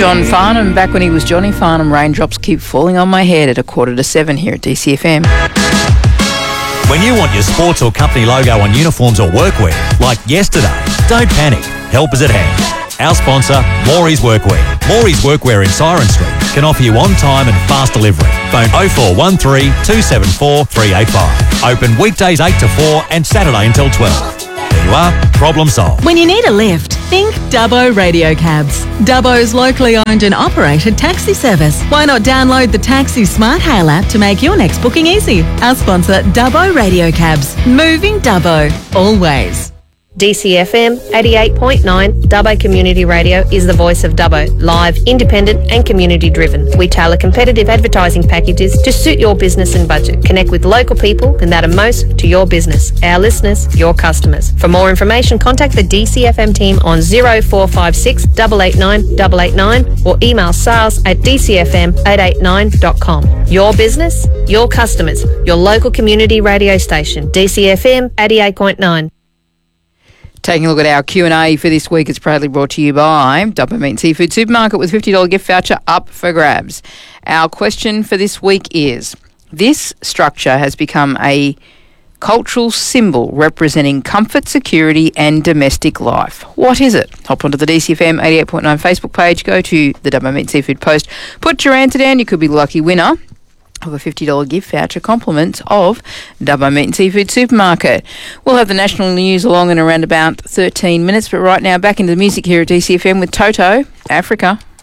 John Farnham, back when he was Johnny Farnham. Raindrops keep falling on my head at 6:45 here at DCFM. When you want your sports or company logo on uniforms or workwear, like yesterday, don't panic. Help is at hand. Our sponsor, Morey's Workwear. Morey's Workwear in Siren Street can offer you on-time and fast delivery. Phone 0413 274 385. Open weekdays 8 to 4 and Saturday until 12. There you are, problem solved. When you need a lift, think Dubbo Radio Cabs. Dubbo's locally owned and operated taxi service. Why not download the Taxi Smart Hail app to make your next booking easy? Our sponsor, Dubbo Radio Cabs. Moving Dubbo, always. DCFM 88.9 Dubbo Community Radio is the voice of Dubbo, live, independent and community driven. We tailor competitive advertising packages to suit your business and budget. Connect with local people and that are most to your business. Our listeners, your customers. For more information, contact the DCFM team on 0456 889 889 or email sales@dcfm889.com. Your business, your customers, your local community radio station. DCFM 88.9. Taking a look at our Q&A for this week, it's proudly brought to you by Dubbo Meat and Seafood Supermarket with $50 gift voucher up for grabs. Our question for this week is, this structure has become a cultural symbol representing comfort, security and domestic life. What is it? Hop onto the DCFM 88.9 Facebook page, go to the Dubbo Meat and Seafood post, put your answer down, you could be the lucky winner of a $50 gift voucher, compliments of Dubbo Meat and Seafood Supermarket. We'll have the national news along in around about 13 minutes, but right now back into the music here at DCFM with Toto, Africa.